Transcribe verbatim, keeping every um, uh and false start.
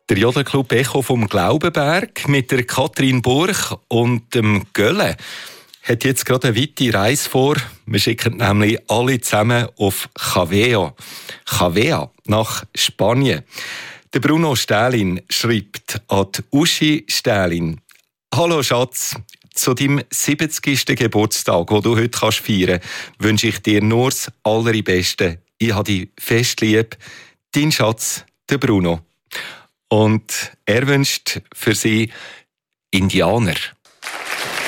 Der Jodelclub Echo vom Glaubenberg mit der Katrin Burch und dem Gölle hat jetzt gerade eine weite Reise vor. Wir schicken nämlich alle zusammen auf Cavea. Cavea nach Spanien. Der Bruno Stählin schreibt an die Uschi Stählin: Hallo Schatz, zu deinem siebzigsten Geburtstag, den du heute feiern kannst, wünsche ich dir nur das Allerbeste. Ich habe dich fest lieb. Dein Schatz, der Bruno. Und er wünscht für sie Indianer.